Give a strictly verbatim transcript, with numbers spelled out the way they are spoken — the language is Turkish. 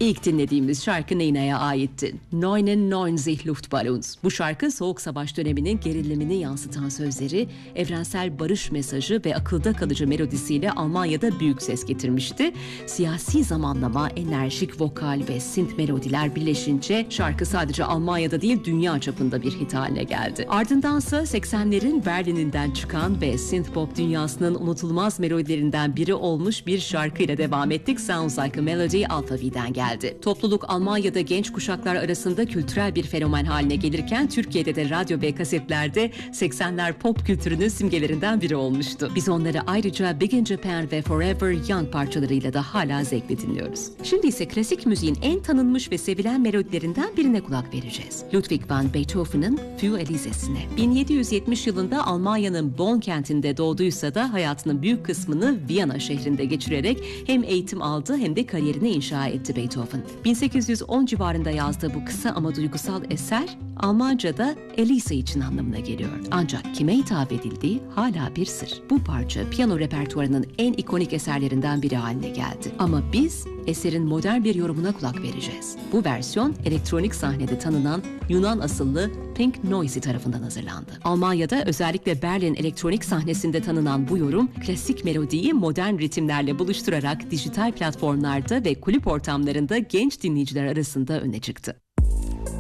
İlk dinlediğimiz şarkı Nina'ya aitti. Neunzig neunzig Luftballons. Bu şarkı Soğuk Savaş döneminin gerilimini yansıtan sözleri, evrensel barış mesajı ve akılda kalıcı melodisiyle Almanya'da büyük ses getirmişti. Siyasi zamanlama, enerjik vokal ve synth melodiler birleşince şarkı sadece Almanya'da değil dünya çapında bir hit haline geldi. Ardındansa seksenlerin Berlin'inden çıkan ve synth pop dünyasının unutulmaz melodilerinden biri olmuş bir şarkıyla devam ettik. Sounds Like a Melody Alphavi'den geldi. Topluluk Almanya'da genç kuşaklar arasında kültürel bir fenomen haline gelirken Türkiye'de de radyo ve kasetlerde seksenler pop kültürünün simgelerinden biri olmuştu. Biz onları ayrıca Big in Japan ve Forever Young parçalarıyla da hala zevkle dinliyoruz. Şimdi ise klasik müziğin en tanınmış ve sevilen melodilerinden birine kulak vereceğiz. Ludwig van Beethoven'ın Für Elisa'sine. bin yedi yüz yetmiş yılında Almanya'nın Bonn kentinde doğduysa da hayatının büyük kısmını Viyana şehrinde geçirerek hem eğitim aldı hem de kariyerini inşa etti Beethoven. bin sekiz yüz on civarında yazdığı bu kısa ama duygusal eser Almanca'da Elisa için anlamına geliyor. Ancak kime hitap edildiği hala bir sır. Bu parça piyano repertuarının en ikonik eserlerinden biri haline geldi. Ama biz eserin modern bir yorumuna kulak vereceğiz. Bu versiyon elektronik sahnede tanınan Yunan asıllı Pink Noisy tarafından hazırlandı. Almanya'da özellikle Berlin elektronik sahnesinde tanınan bu yorum klasik melodiyi modern ritimlerle buluşturarak dijital platformlarda ve kulüp ortamlarında genç dinleyiciler arasında öne çıktı.